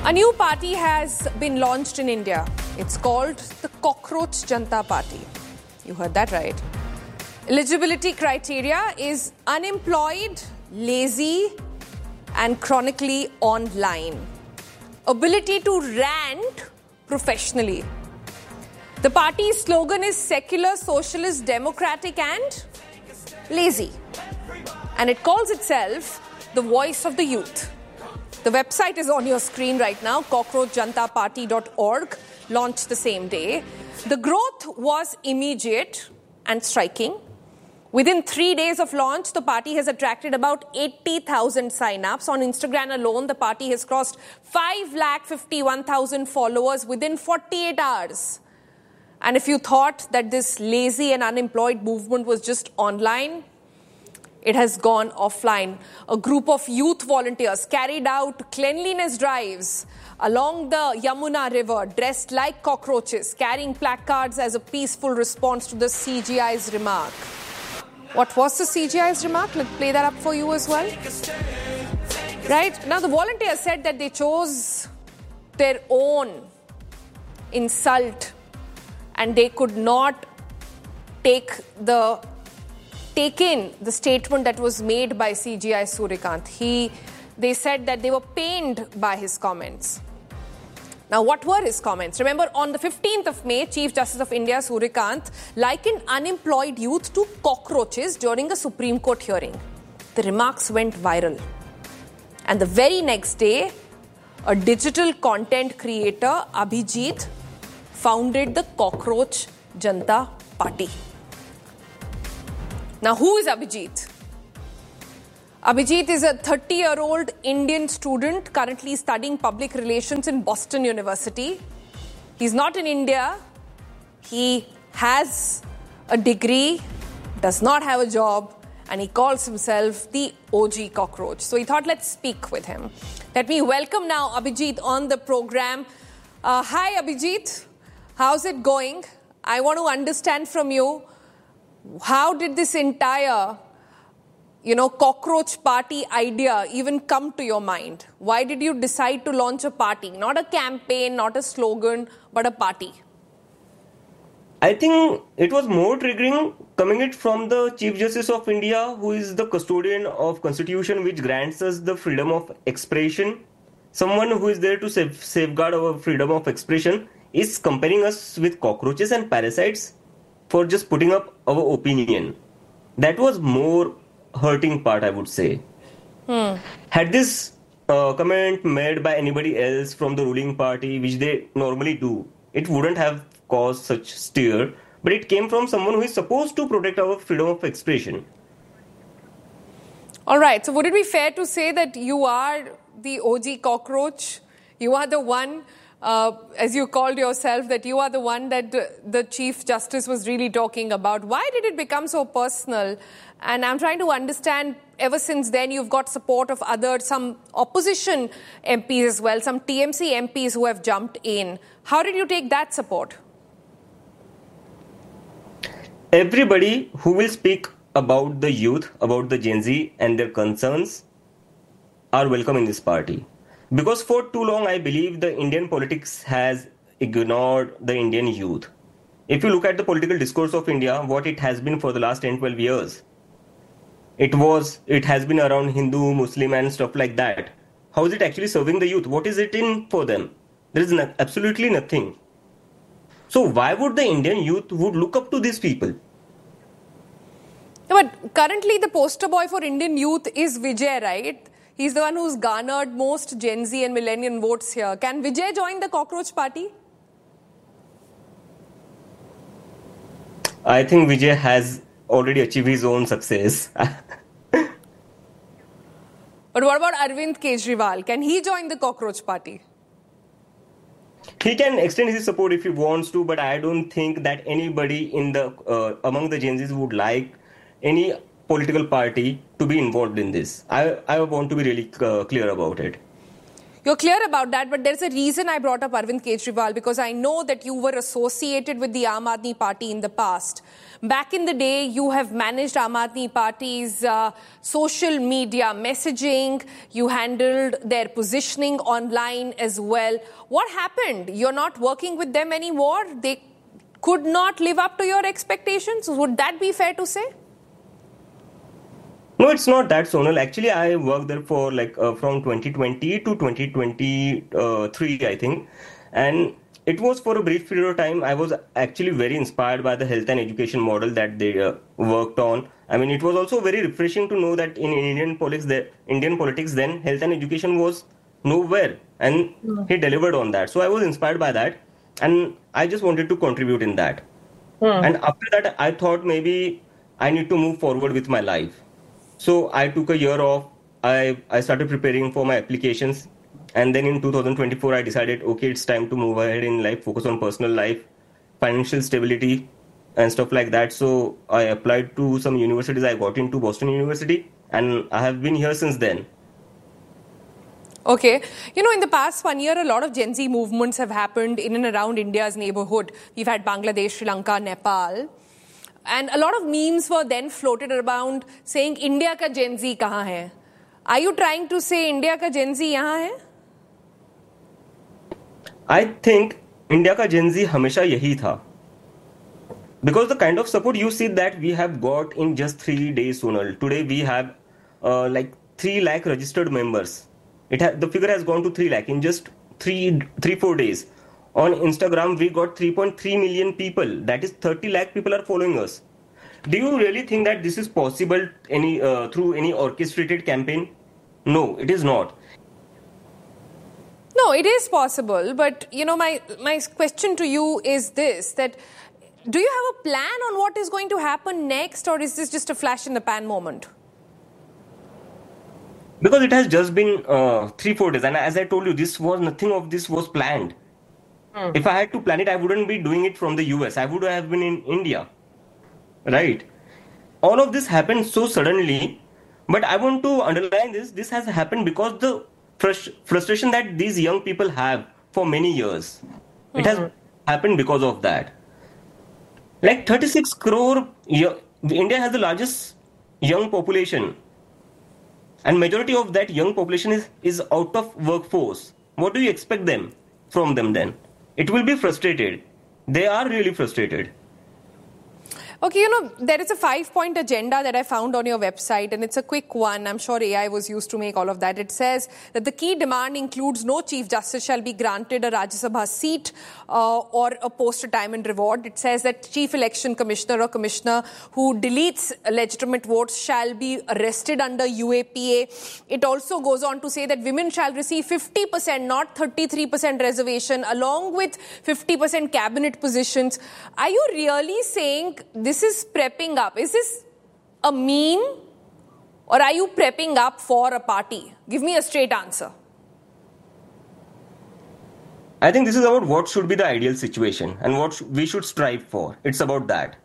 A new party has been launched in India. It's called the Cockroach Janta Party. You heard that right. Eligibility criteria is unemployed, lazy, and chronically online. Ability to rant professionally. The party's slogan is secular, socialist, democratic, and lazy. And it calls itself the voice of the youth. The website is on your screen right now, cockroachjantaparty.org, launched the same day. The growth was immediate and striking. Within 3 days of launch, the party has attracted about 80,000 sign-ups. On Instagram alone, the party has crossed 551,000 followers within 48 hours. And if you thought that this lazy and unemployed movement was just online, it has gone offline. A group of youth volunteers carried out cleanliness drives along the Yamuna River, dressed like cockroaches, carrying placards as a peaceful response to the CGI's remark. What was the CGI's remark? Let's play that up for you as well. Right? Now, the volunteers said that they chose their own insult and they could not take in the statement that was made by CGI Suryakant. They said that they were pained by his comments. Now, what were his comments? Remember, on the 15th of May, Chief Justice of India Suryakant likened unemployed youth to cockroaches during a Supreme Court hearing. The remarks went viral. And the very next day, a digital content creator, Abhijit, founded the Cockroach Janta Party. Now, who is Abhijit? Abhijit is a 30-year-old Indian student currently studying public relations in Boston University. He's not in India. He has a degree, does not have a job, and he calls himself the OG Cockroach. So he thought, let's speak with him. Let me welcome now Abhijit on the program. Hi, Abhijit. How's it going? I want to understand from you, how did this entire, cockroach party idea even come to your mind? Why did you decide to launch a party? Not a campaign, not a slogan, but a party. I think it was more triggering coming it from the Chief Justice of India, who is the custodian of Constitution, which grants us the freedom of expression. Someone who is there to safeguard our freedom of expression is comparing us with cockroaches and parasites for just putting up our opinion. That was more hurting part, I would say. Had this comment made by anybody else from the ruling party, which they normally do, it wouldn't have caused such stir. But it came from someone who is supposed to protect our freedom of expression. All right. So would it be fair to say that you are the OG cockroach? You are the one, as you called yourself, that you are the one that the Chief Justice was really talking about. Why did it become so personal? And I'm trying to understand, ever since then, you've got support of some opposition MPs as well, some TMC MPs who have jumped in. How did you take that support? Everybody who will speak about the youth, about the Gen Z and their concerns are welcome in this party. Because for too long, I believe the Indian politics has ignored the Indian youth. If you look at the political discourse of India, what it has been for the last 10-12 years, it has been around Hindu, Muslim and stuff like that. How is it actually serving the youth? What is it in for them? There is absolutely nothing. So why would the Indian youth would look up to these people? But currently the poster boy for Indian youth is Vijay, right? He's the one who's garnered most Gen Z and millennial votes here. Can Vijay join the Cockroach Party? I think Vijay has already achieved his own success. But what about Arvind Kejriwal? Can he join the Cockroach Party? He can extend his support if he wants to, but I don't think that anybody among the Gen Zs would like any political party to be involved in this. I want to be really clear about it. You're clear about that, but there's a reason I brought up Arvind Kejriwal, because I know that you were associated with the Aam Aadmi Party in the past. Back in the day, you have managed Aam Aadmi Party's social media messaging. You handled their positioning online as well. What happened? You're not working with them anymore? They could not live up to your expectations? Would that be fair to say? No, it's not that, Sonal. Actually, I worked there for from 2020 to 2023, I think. And it was for a brief period of time. I was actually very inspired by the health and education model that they worked on. I mean, it was also very refreshing to know that in Indian politics, then health and education was nowhere, and he delivered on that. So I was inspired by that, and I just wanted to contribute in that. And after that, I thought maybe I need to move forward with my life. So I took a year off. I started preparing for my applications. And then in 2024, I decided, okay, it's time to move ahead in life, focus on personal life, financial stability, and stuff like that. So I applied to some universities. I got into Boston University, and I have been here since then. Okay. You know, in the past 1 year, a lot of Gen Z movements have happened in and around India's neighborhood. We've had Bangladesh, Sri Lanka, Nepal. And a lot of memes were then floated around saying, India ka Gen Z kahan hai? Are you trying to say India ka Gen Z yahan hai? I think India ka Gen Z hamesha yahi tha. Because the kind of support you see that we have got in just 3 days, Sonal. Today we have 3 lakh registered members. The figure has gone to 3 lakh in just 4 days. On Instagram, we got 3.3 million people. That is 30 lakh people are following us. Do you really think that this is possible through any orchestrated campaign? No, it is not. No, it is possible. But, you know, my question to you is this, that do you have a plan on what is going to happen next, or is this just a flash in the pan moment? Because it has just been 3-4 days. And as I told you, nothing of this was planned. If I had to plan it, I wouldn't be doing it from the US. I would have been in India. Right? All of this happened so suddenly. But I want to underline this. This has happened because the frustration that these young people have for many years. It has happened because of that. Like 36 crore, India has the largest young population. And majority of that young population is out of workforce. What do you expect from them then? It will be frustrated. They are really frustrated. Okay, you know, there is a 5-point agenda that I found on your website, and it's a quick one. I'm sure AI was used to make all of that. It says that the key demand includes no Chief Justice shall be granted a Rajya Sabha seat or a post-retirement reward. It says that Chief Election Commissioner or Commissioner who deletes legitimate votes shall be arrested under UAPA. It also goes on to say that women shall receive 50%, not 33% reservation, along with 50% cabinet positions. Are you really saying this is prepping up? Is this a meme, or are you prepping up for a party? Give me a straight answer. I think this is about what should be the ideal situation and what we should strive for. It's about that.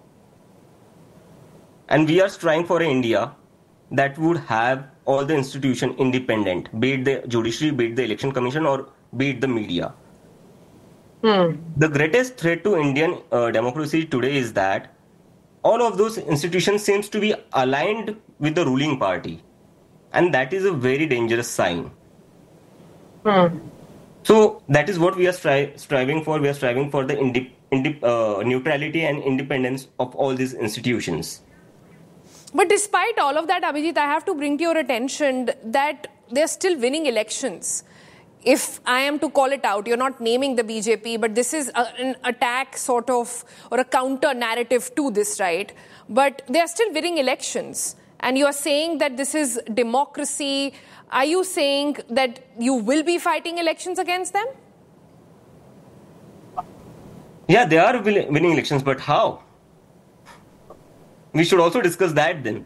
And we are striving for an India that would have all the institutions independent, be it the judiciary, be it the election commission, or be it the media. The greatest threat to Indian democracy today is that all of those institutions seems to be aligned with the ruling party. And that is a very dangerous sign. So that is what we are striving for. We are striving for the neutrality and independence of all these institutions. But despite all of that, Abhijit, I have to bring to your attention that they're still winning elections. If I am to call it out, you're not naming the BJP, but this is an attack sort of, or a counter narrative to this, right? But they are still winning elections. And you are saying that this is democracy. Are you saying that you will be fighting elections against them? Yeah, they are winning elections, but how? We should also discuss that then.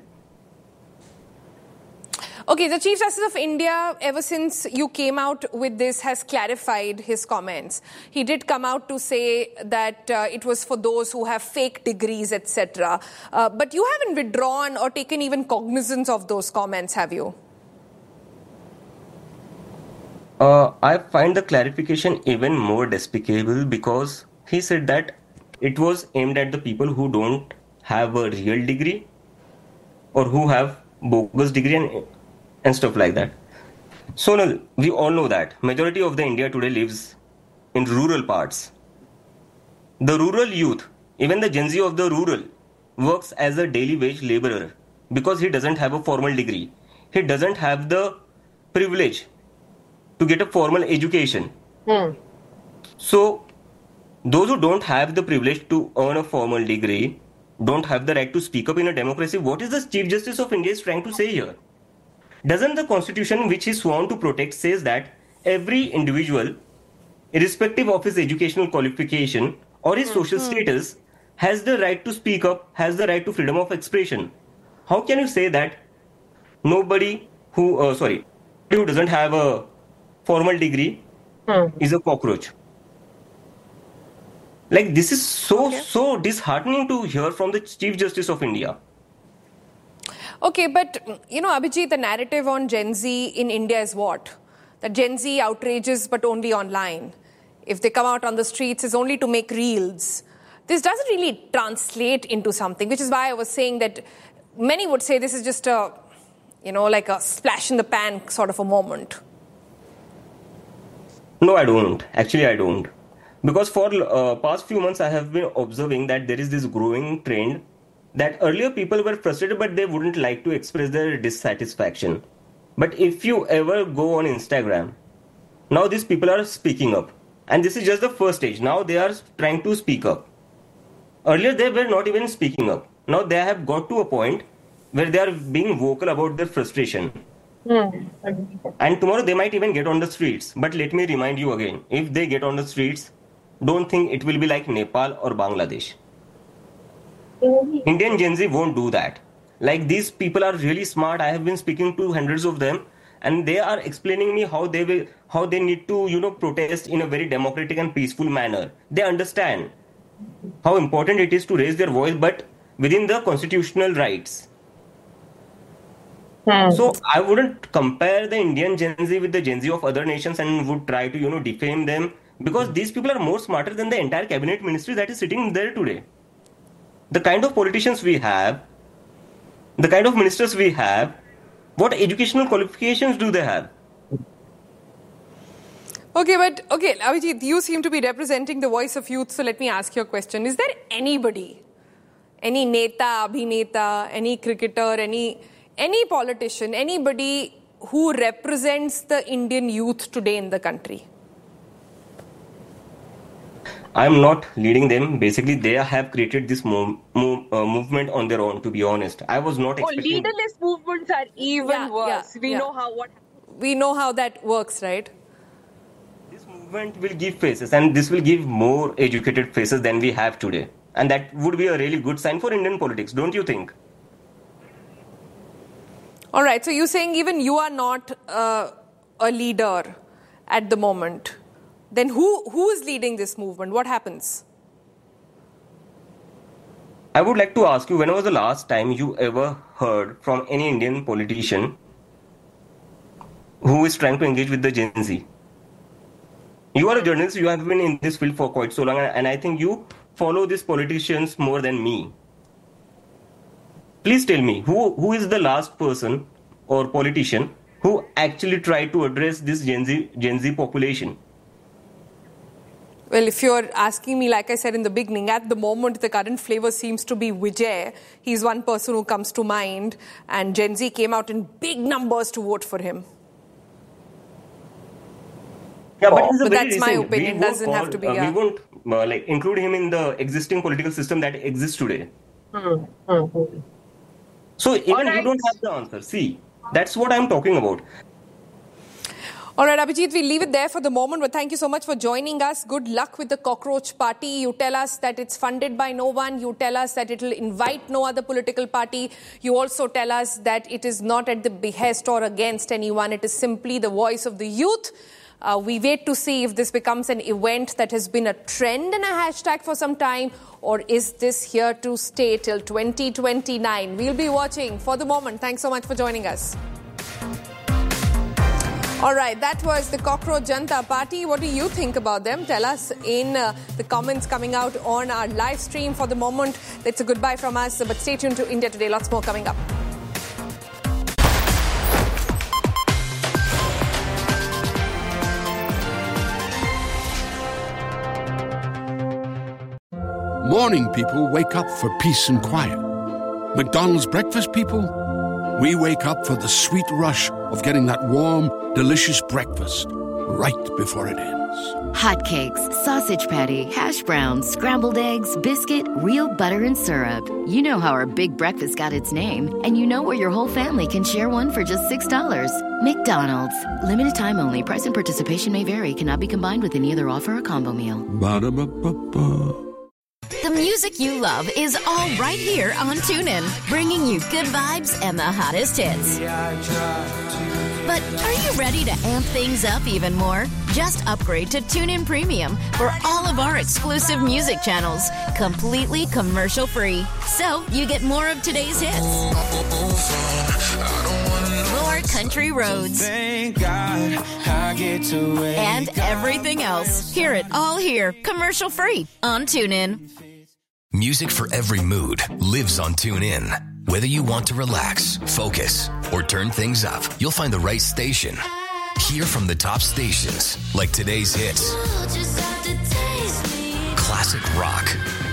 Okay, the Chief Justice of India, ever since you came out with this, has clarified his comments. He did come out to say that it was for those who have fake degrees, etc. But you haven't withdrawn or taken even cognizance of those comments, have you? I find the clarification even more despicable because he said that it was aimed at the people who don't have a real degree or who have bogus degree and stuff like that. Sonal, we all know that majority of the India today lives in rural parts. The rural youth, even the Gen Z of the rural, works as a daily wage laborer because he doesn't have a formal degree. He doesn't have the privilege to get a formal education. So, those who don't have the privilege to earn a formal degree don't have the right to speak up in a democracy. What is the Chief Justice of India is trying to say here? Doesn't the constitution which he sworn to protect says that every individual, irrespective of his educational qualification or his social status, has the right to speak up, has the right to freedom of expression? How can you say that nobody who doesn't have a formal degree is a cockroach? Like, this is so disheartening to hear from the Chief Justice of India. Okay, but, Abhijit, the narrative on Gen Z in India is what? That Gen Z outrages, but only online. If they come out on the streets, it's only to make reels. This doesn't really translate into something, which is why I was saying that many would say this is just a, like a splash in the pan sort of a moment. No, I don't. Actually, I don't. Because for past few months, I have been observing that there is this growing trend that earlier people were frustrated, but they wouldn't like to express their dissatisfaction. But if you ever go on Instagram, now these people are speaking up. And this is just the first stage. Now they are trying to speak up. Earlier, they were not even speaking up. Now they have got to a point where they are being vocal about their frustration. And tomorrow they might even get on the streets. But let me remind you again, if they get on the streets, don't think it will be like Nepal or Bangladesh. Indian Gen Z won't do that. Like, these people are really smart. I have been speaking to hundreds of them, and they are explaining me how they need to, protest in a very democratic and peaceful manner. They understand how important it is to raise their voice, but within the constitutional rights. So I wouldn't compare the Indian Gen Z with the Gen Z of other nations and would try to, defame them, because these people are more smarter than the entire cabinet ministry that is sitting there today. The kind of politicians we have, the kind of ministers we have, what educational qualifications do they have? Okay, Abhijit, you seem to be representing the voice of youth, so let me ask you a question. Is there anybody, any neta, abhineta, any cricketer, any politician, anybody who represents the Indian youth today in the country? I'm not leading them. Basically, they have created this movement on their own, to be honest. I was not expecting... leaderless movements are even worse. We know how that works, right? This movement will give faces, and this will give more educated faces than we have today. And that would be a really good sign for Indian politics, don't you think? All right, so you're saying even you are not a leader at the moment. Then who is leading this movement? What happens? I would like to ask you, when was the last time you ever heard from any Indian politician who is trying to engage with the Gen Z? You are a journalist, you have been in this field for quite so long, and I think you follow these politicians more than me. Please tell me, who is the last person or politician who actually tried to address this Gen Z population? Well, if you're asking me, like I said in the beginning, at the moment, the current flavor seems to be Vijay. He's one person who comes to mind, and Gen Z came out in big numbers to vote for him. Yeah, but that's my opinion. It doesn't have to be. We won't include him in the existing political system that exists today. So even you don't have the answer. See, that's what I'm talking about. All right, Abhijit, we'll leave it there for the moment, but thank you so much for joining us. Good luck with the Cockroach Party. You tell us that it's funded by no one. You tell us that it will invite no other political party. You also tell us that it is not at the behest or against anyone. It is simply the voice of the youth. We wait to see if this becomes an event that has been a trend and a hashtag for some time, or is this here to stay till 2029? We'll be watching. For the moment, thanks so much for joining us. All right, that was the Cockroach Janta Party. What do you think about them? Tell us in the comments coming out on our live stream. For the moment, it's a goodbye from us, but stay tuned to India Today. Lots more coming up. Morning people wake up for peace and quiet. McDonald's breakfast people, we wake up for the sweet rush of getting that warm, delicious breakfast right before it ends. Hotcakes, sausage patty, hash browns, scrambled eggs, biscuit, real butter and syrup. You know how our big breakfast got its name, and you know where your whole family can share one for just $6. McDonald's. Limited time only. Price and participation may vary. Cannot be combined with any other offer or combo meal. Ba-da-ba-ba-ba. The music you love is all right here on TuneIn, bringing you good vibes and the hottest hits. But are you ready to amp things up even more? Just upgrade to TuneIn Premium for all of our exclusive music channels, completely commercial-free. So you get more of today's hits, more country roads, and everything else. Hear it all here, commercial-free on TuneIn. Music for every mood lives on TuneIn. Whether you want to relax, focus, or turn things up, you'll find the right station. Hear from the top stations like today's hits, classic rock,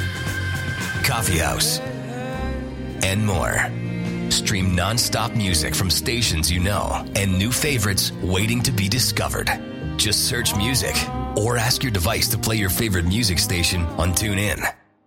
coffee house, and more. Stream non-stop music from stations you know and new favorites waiting to be discovered. Just search music or ask your device to play your favorite music station on TuneIn.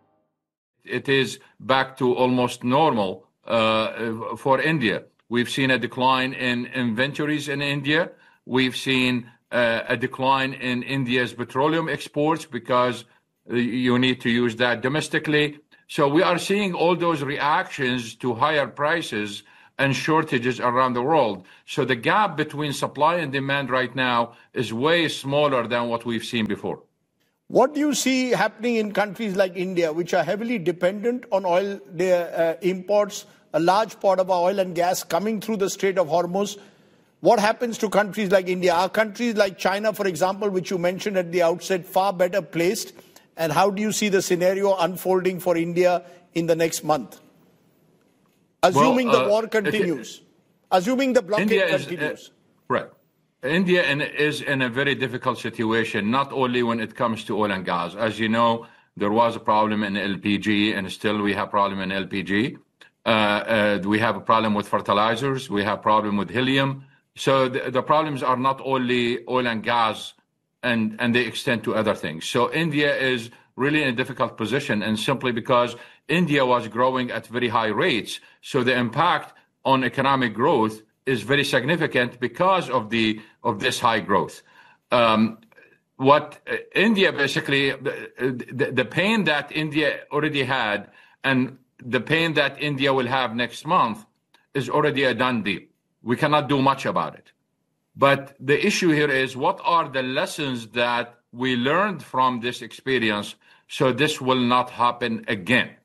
It is back to almost normal for India. We've seen a decline in inventories in India. We've seen a decline in India's petroleum exports because you need to use that domestically. So we are seeing all those reactions to higher prices and shortages around the world. So the gap between supply and demand right now is way smaller than what we've seen before. What do you see happening in countries like India, which are heavily dependent on oil imports, a large part of our oil and gas coming through the Strait of Hormuz? What happens to countries like India? Are countries like China, for example, which you mentioned at the outset, far better placed? And how do you see the scenario unfolding for India in the next month? Assuming the war continues. Assuming the blockade continues. Right. India is in a very difficult situation, not only when it comes to oil and gas. As you know, there was a problem in LPG, and still we have a problem in LPG. We have a problem with fertilizers. We have a problem with helium. So the problems are not only oil and gas, and they extend to other things. So India is really in a difficult position, and simply because India was growing at very high rates. So the impact on economic growth is very significant because of this high growth. What India basically, the pain that India already had and the pain that India will have next month is already a done deal. We cannot do much about it. But the issue here is, what are the lessons that we learned from this experience so this will not happen again?